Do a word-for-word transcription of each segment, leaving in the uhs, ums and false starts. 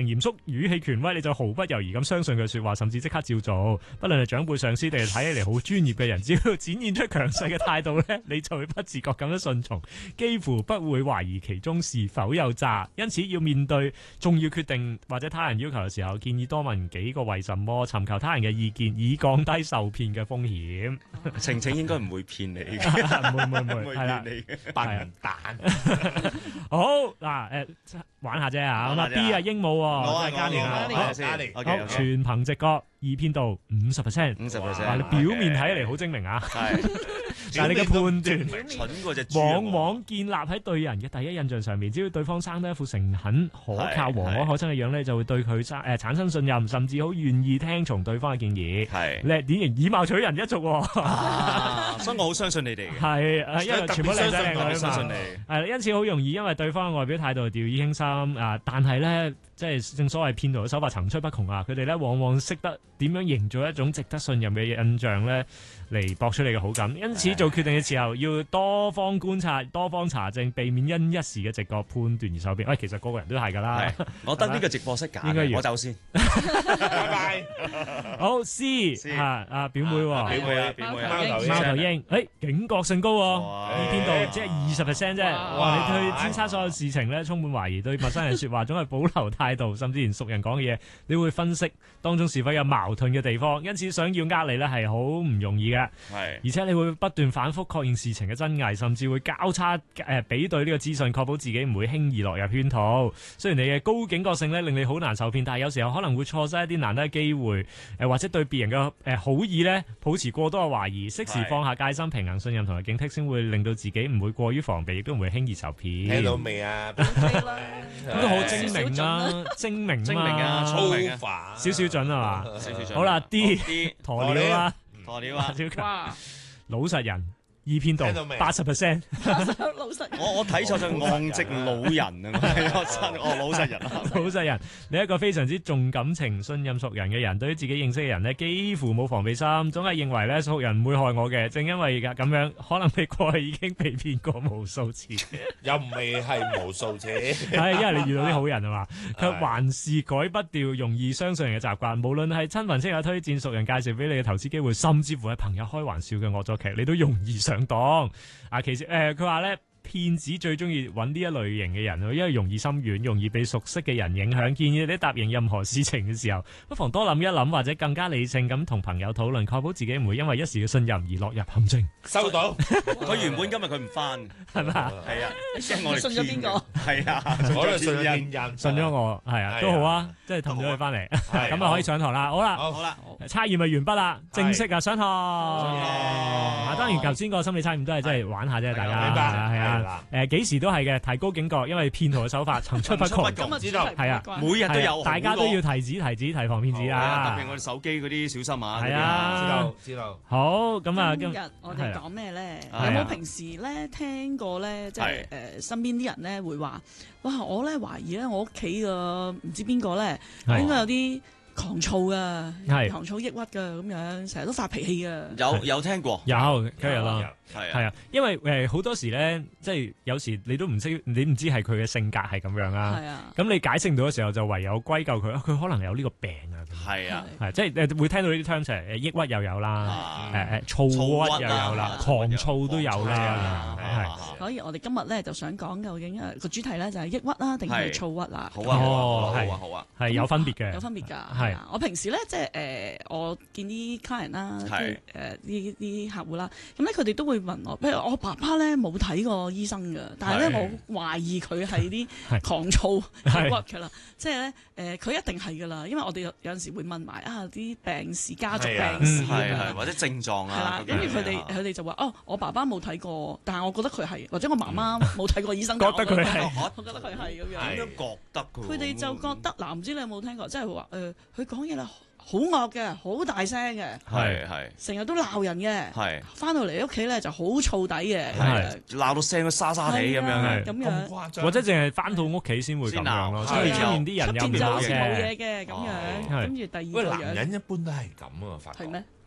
嚴肅、語氣權威，你就毫不猶豫咁相信佢説話，甚至即刻照做。不論係長輩、上司定係睇起嚟好專業嘅人，只要展現出強勢嘅態度咧，你就會不自覺咁樣順從，幾乎不會懷疑其中是否有詐。因此要面對重要決定或者他人要求嘅時候，建議多問幾個為什麼，尋求他人嘅意見，以降低受騙嘅風險。 晴晴應該唔會騙你嘅， 唔會唔會唔會，係啦， 笨蛋。 好嗱，誒玩下啫嚇，咁啊 B 啊鸚鵡喎，都係嘉年啊， 好嘉年， 好全憑直覺，易騙度五十 percent， 五十 percent， 哇！你表面睇嚟好精明啊， 係， 但係你嘅判斷蠢過隻豬， 往往建立喺對人嘅第一印象上面，只要對方生得一副誠懇、可靠、和藹可親嘅樣咧，就會對佢生誒產生信任，甚至好願意聽從對方嘅建議。 係， 你係典型以貌取人一族喎。 啊，所以我好相信你哋嘅。 係誒，因為全部靚仔靚女啊嘛， 相信你。 係，因此好容易因為對方嘅外表態度掉以輕心啊！但係咧，即係正所謂騙徒嘅手法層出不窮啊！佢哋咧往往識得點樣營造一種值得信任嘅印象咧，嚟博取你嘅好感。因此做決定嘅時候，要多方觀察、多方查證，避免因一時嘅直覺判斷而受騙。喂，其實個個人都係㗎啦。 我覺得呢個直播室假， 應該要我走先。 拜拜。 好 C 啊啊表妹喎， 表妹啊表妹啊， 貓頭貓頭鷹，誒警覺性高喎，易騙度即係二十 percent 啫。哇！你對天差所有事情咧充滿懷疑，對陌生人説話總係保留態度，甚至連熟人講嘅嘢，你會分析當中是否有矛盾嘅地方，因此想要呃你咧係好唔容易嘅。 係， 而且你會不斷反覆確認事情嘅真偽，甚至會交叉誒、呃、比對呢個資訊，確保自己唔會輕易落入圈套。雖然你嘅高警覺性咧令你好難受騙，但係有時候可能會錯失一啲難得嘅機會，誒、呃、或者對別人嘅誒、呃、好意咧抱持過多嘅懷疑，適時放下戒心、平衡信任同埋警惕，先會令到自己唔會過於防備，亦都唔會輕易受騙。 聽到未啊？ 咁都好精明啊，精明精明啊，聰明啊， 少少準啊嘛。 少少準。 好啦 ，D 啲鴕鳥啊， 鴕鳥啊， 哇！ 老實人。易騙度八十 percent， 老實人。 我我睇錯咗岸直老人啊！我真我老實人啊， 老實人，你係一個非常之重感情、信任熟人嘅人，對於自己認識嘅人呢，幾乎冇防備心，總係認為咧熟人唔會害我嘅。正因為咁樣，可能你過去已經被騙過無數次， 又唔係係無數次， 係因為你遇到啲好人啊嘛，卻還是改不掉容易相信人嘅習慣。無論係親朋戚友推薦、熟人介紹俾你嘅投資機會，甚至乎係朋友開玩笑嘅惡作劇，你都容易上當啊！其實誒，佢話咧。騙子最中意揾呢一類型嘅人，因為容易心軟，容易被熟悉嘅人影響。建議你答應任何事情嘅時候，不妨多諗一諗，或者更加理性咁同朋友討論，確保自己唔會因為一時嘅信任而落入陷阱。 收到。 佢原本今日佢唔翻， 係咪？ 係啊，驚我哋信咗邊個？ 係啊， 我哋信咗騙人， 信咗我，係啊，都好啊，即係氹咗佢翻嚟，咁啊可以上堂啦。好啦， 好啦， 測驗咪完畢啦，正式啊上堂。啊，當然頭先個心理測驗都係真係玩下啫，大家明白係啊。誒幾時都係嘅，提高警覺，因為騙徒嘅手法層出不窮。 咁啊， 知道係啊， 每日都有， 大家都要提子提子提防騙子啊！ 特別我哋手機嗰啲小心啊！ 係啊， 知道知道。 好咁啊， 今日我哋講咩咧？有係啊冇平時咧聽過咧？即係誒身邊啲人咧會話：哇！我咧懷疑咧，我屋企個唔知邊個咧，應該有啲狂躁噶， 係狂躁抑鬱噶咁樣，成日都發脾氣噶。 有有聽過？ 有，梗係啦。 係係啊，因為誒好多時咧，即係有時你都唔識，你唔知係佢嘅性格係咁樣啊。 係啊。 咁你解釋唔到嘅時候，就唯有歸咎佢，佢可能有呢個病啊。 係啊， 係即係誒會聽到呢啲 terms 誒抑鬱又有啦，誒誒躁鬱又有啦，狂躁都有啦，係。 所以我哋今日咧就想講究竟誒個主題咧就係抑鬱啦，定係躁鬱啦？ 好啊，好啊，好啊， 係有分別嘅， 有分別㗎。 係我平時咧即係誒我見啲客人啦，即係誒呢啲客戶啦，咁咧佢哋都會問我，譬如我爸爸咧冇睇過醫生㗎，但係咧我懷疑佢係啲狂躁抑鬱㗎啦，即係咧誒佢一定係㗎啦，因為我哋有有陣時會問埋啊啲病史、家族病史係係或者症狀啊， 係啦，跟住佢哋佢哋就話哦，我爸爸冇睇過，但係我覺得佢係，或者我媽媽冇睇過醫生， 覺得佢係， 我覺得佢係咁樣， 點樣覺得佢？ 佢哋就覺得嗱，唔知你有冇聽過，即係話誒，佢講嘢啦。好惡嘅，好大聲嘅， 係係， 成日都鬧人嘅， 係， 翻到嚟屋企咧就好燥底嘅， 係，鬧到聲都沙沙地咁樣嘅， 咁樣， 或者淨係翻到屋企先會咁樣咯，所以出面啲人有面冇嘅， 嘢嘅咁樣，跟住第二個樣， 喂，男人一般都係咁啊，發覺係咩？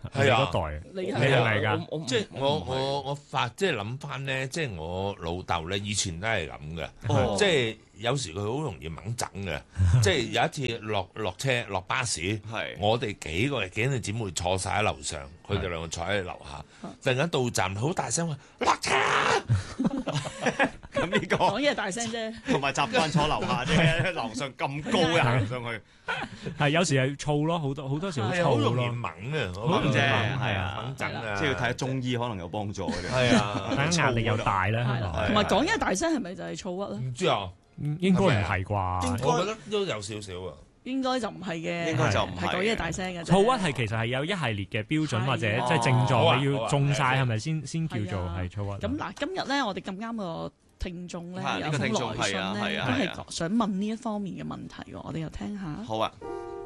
你係啊嗰代， 你你係係咪㗎？ 我我即係我我我發即係諗翻咧，即係我老豆咧以前都係咁嘅， 哦即係有時佢好容易掹整嘅，即係有一次落落車落巴士， 係我哋幾個幾兄弟姊妹坐晒喺樓上，佢哋兩個坐喺樓下，突然間到站好大聲話落車啊， 咁呢個講嘢大聲啫。 同埋習慣坐樓下啫，樓上咁高嘅行上去， 係有時係燥咯，好多好多時好係好燥容易咯。 掹啊， 掹啫係係啊掹整啊， 即係要睇下中醫可能有幫助嘅啫。 係啊， 大家壓力又大咧， 係香港啦，同埋講嘢大聲係咪就係躁鬱咧？ 唔知啊， 嗯應該唔係啩？ 我覺得都有少少啊。 應該就唔係嘅， 應該就唔係係講嘢大聲嘅啫。 躁鬱係其實係有一系列嘅標準係或者啊即係症好狀，你啊好啊要中晒係啊係咪先先叫做係啊係躁鬱？ 咁嗱，今日咧我哋咁啱個聽眾咧係呢個有封聽眾來信係啊係咧， 啊係啊都係講想問呢一方面嘅問題喎，我哋又聽下。 好啊，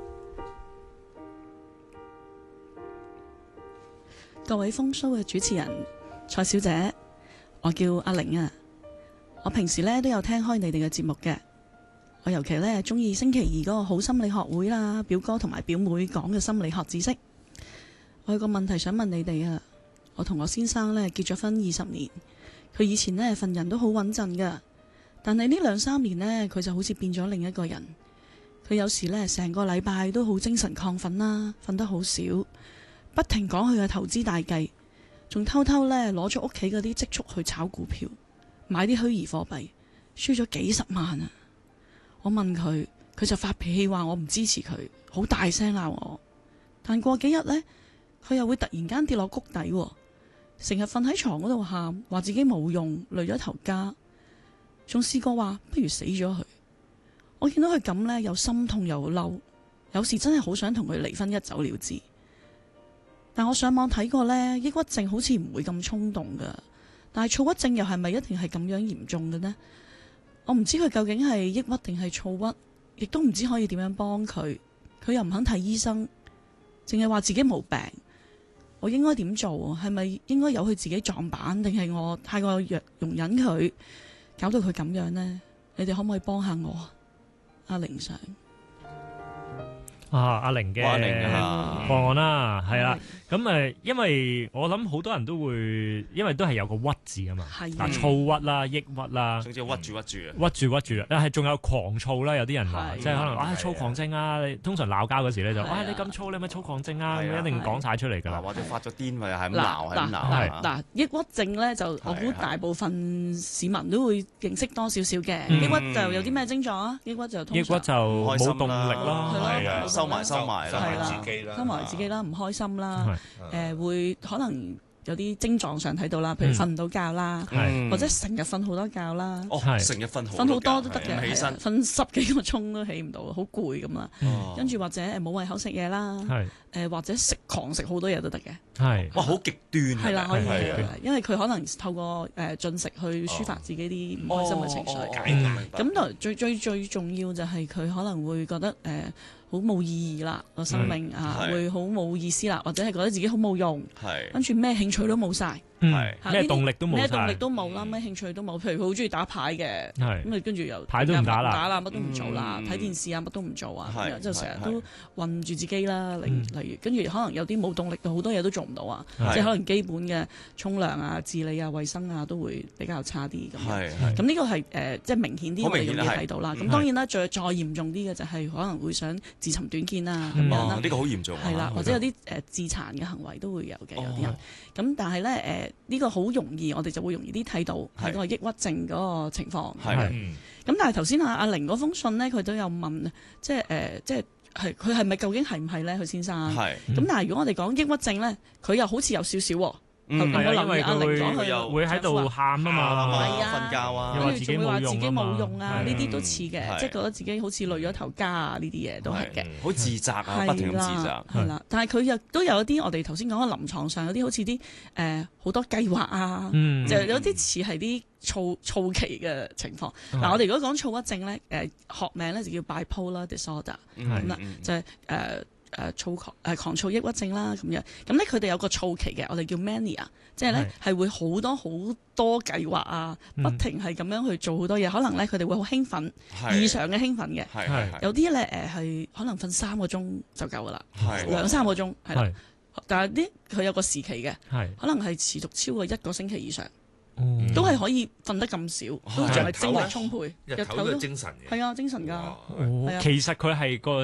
各位風騷嘅主持人蔡小姐，我叫阿玲啊，我平時咧都有聽開你哋嘅節目嘅。我尤其咧中意星期二嗰個好心理學會啦，表哥同埋表妹講嘅心理學知識。我有個問題想問你哋啊，我同我先生咧結咗婚二十年，佢以前呢份人都好穩陣噶，但係呢兩三年呢，佢就好似變咗另一個人。佢有時呢，成個禮拜都好精神亢奮啦，瞓得好少，不停講佢嘅投資大計，仲偷偷呢攞咗屋企嗰啲積蓄去炒股票，買啲虛擬貨幣，輸咗幾十萬啊！我問佢，佢就發脾氣話我唔支持佢，好大聲鬧我。但過幾日呢，佢又會突然間跌落谷底喎，成日瞓喺床嗰度喊，話自己冇用，累咗頭家，仲試過話不如死咗佢。我見到佢咁呢，又心痛又嬲，有時真係好想同佢離婚一走了之。但我上網睇過呢，抑鬱症好似唔會咁衝動噶，但係躁鬱症又係咪一定係咁樣嚴重嘅呢？我唔知佢究竟係抑鬱定係躁鬱，亦都唔知可以點樣幫佢。佢又唔肯睇醫生，淨係話自己冇病。我應該點做？係咪應該由佢自己撞板，定係我太過容容忍佢，搞到佢咁樣呢？你哋可唔可以幫下我？阿玲上啊，阿玲嘅阿玲啊個案啦，係啦。 阿玲咁誒，因為我諗好多人都會，因為都係有個鬱字啊嘛。 係嗱，躁鬱啦、抑鬱啦。 總之屈住屈住啊！ 屈住屈住，但係仲有狂躁啦，有啲人話， 係即係可能啊係躁狂症啊，你通常鬧交嗰時咧就， 係啊啊你咁躁，你咪躁狂症啊， 係啊咁一定講晒出嚟㗎啦。 或者發咗癲咪係咁嗱鬧，係咁嗱鬧係啊！ 嗱，抑鬱症咧就我估係大部分市民都會認識多少少嘅。 嗯抑鬱就有啲咩症狀啊？抑鬱就通常抑鬱就開心啦冇動力係咯， 咯係啊， 收埋收埋收埋係啦自己啦， 收埋自己啦，唔開心啦， 係誒會可能有啲症狀上睇到啦，譬如瞓唔到覺啦， 係或者成日瞓好多覺啦， 哦， 係成日瞓好瞓好多都得嘅， 唔起身係啊，瞓十幾個鐘都起唔到，好攰咁啦。 哦跟住或者誒冇胃口食嘢啦， 係誒或者食狂食好多嘢都得嘅， 係哇，好極端係啦，可以係嘅，因為佢可能透過誒進食去抒發自己啲唔開心嘅情緒。 哦解壓。 咁就最最最重要就係佢可能會覺得誒好冇意義啦，個生命啊係會好冇意思啦，或者係覺得自己好冇用， 係跟住咩興趣都冇晒， 嗯係嚇呢啲咩動力都冇晒咩動力都冇啦，咩興趣都冇。譬如佢好中意打牌嘅， 係咁啊跟住又牌都唔打啦打啦，乜都唔做啦， 嗯睇電視啊，乜都唔做啊， 係咁樣就成日係都困住自己啦。例嗯例如跟住可能有啲冇動力到好多嘢都做唔到啊， 係即係可能基本嘅沖涼啊、自理啊、衞生啊都會比較差啲咁樣。 係係咁呢個係誒、呃即係明顯啲， 好我哋容易明顯係睇到啦。咁嗯當然啦，再再嚴重啲嘅就係可能會想自尋短見啊咁嗯樣啦哦，呢個好嚴重啊係啦，或者有啲誒、呃自殘嘅行為都會有嘅，有啲人。 哦咁但係咧誒呢個好容易，我哋就會容易啲睇到係係嗰個抑鬱症嗰個情況。 係嗯咁但係頭先阿阿玲嗰封信咧，佢都有問，即係誒、呃、即係係佢係咪究竟係唔係咧？佢先生。 係咁但係如果我哋講抑鬱症咧，佢又好似有少少喎。 嗯有係啊，因冇留意阿為佢會玲講佢又會喺度喊啊嘛， 係啊瞓覺啊又話自己跟住仲會話冇用自己啊嘛冇用啊， 係呢啲都似嘅， 係即係覺得自己好似累咗頭家啊，呢啲嘢都係嘅。 嗯好自責啊，不停咁自責啦，。係啦，但係佢又都有一啲我哋頭先講嘅臨床上有啲好似啲誒好多計劃啊， 嗯就有啲似係啲躁躁期嘅情況。 係嗱，我哋如果講躁鬱症咧，誒學名咧就叫 bipolar disorder， 嗯咁啦嗯就係誒誒躁狂誒狂躁抑鬱症啦咁樣。咁咧佢哋有個躁期嘅，我哋叫 mania，即係咧係會好多好多計劃啊， 嗯不停係咁樣去做好多嘢。可能咧佢哋會好興奮， 係異常嘅興奮嘅。 係係係有啲咧誒係可能瞓三個鐘就夠噶啦， 係兩三個鐘係啦。 係但係啲佢有個時期嘅， 係可能係持續超過一個星期以上， 嗯都係可以瞓得咁少，都仲係精力充沛， 日頭都精神嘅。 係啊，精神㗎。 哇哦係啊其實佢係個